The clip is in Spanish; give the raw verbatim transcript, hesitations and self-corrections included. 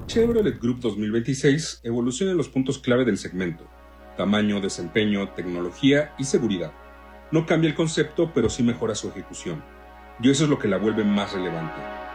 Chevrolet Group dos mil veintiséis evoluciona en los puntos clave del segmento: tamaño, desempeño, tecnología y seguridad. No cambia el concepto, pero sí mejora su ejecución. Y eso es lo que la vuelve más relevante.